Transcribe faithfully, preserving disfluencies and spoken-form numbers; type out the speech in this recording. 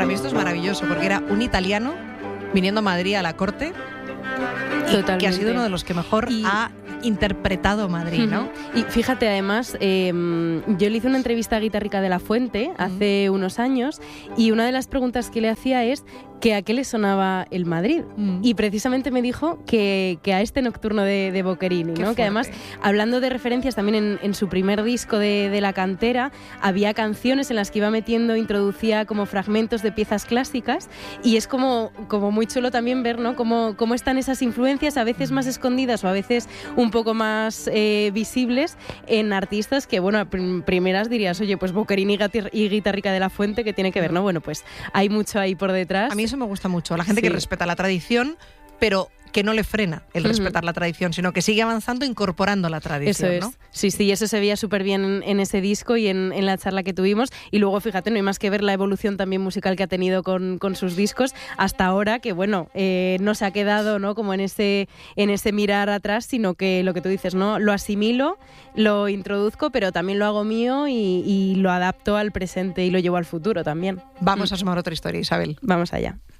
mí esto es maravilloso, porque era un italiano viniendo a Madrid a la corte, y Totalmente. que ha sido uno de los que mejor Y... ha interpretado Madrid, ¿no? Y fíjate, además, eh, yo le hice una entrevista a Guitarrica de la Fuente hace mm. unos años, y una de las preguntas que le hacía es que a qué le sonaba el Madrid. Mm. Y precisamente me dijo que, que a este Nocturno de, de Boccherini, ¿no? Que además, hablando de referencias, también en, en su primer disco de, de La Cantera, había canciones en las que iba metiendo, introducía como fragmentos de piezas clásicas, y es como, como muy chulo también ver, ¿no? Cómo, cómo están esas influencias, a veces más escondidas o a veces un poco más eh, visibles en artistas que, bueno, a prim- primeras dirías, oye, pues Boccherini y Guitarrica de la Fuente, ¿qué tiene que ver, no? Bueno, pues hay mucho ahí por detrás. A mí eso me gusta mucho, la gente sí. que respeta la tradición, pero que no le frena el uh-huh. respetar la tradición, sino que sigue avanzando incorporando la tradición. Eso es. ¿No? Sí, sí, eso se veía súper bien en, en ese disco y en, en la charla que tuvimos. Y luego, fíjate, no hay más que ver la evolución también musical que ha tenido con, con sus discos hasta ahora, que bueno, eh, no se ha quedado, ¿no? Como en ese, en ese mirar atrás, sino que lo que tú dices, ¿no? Lo asimilo, lo introduzco, pero también lo hago mío y, y lo adapto al presente y lo llevo al futuro también. Vamos mm. a sumar otra historia, Isabel. Vamos allá.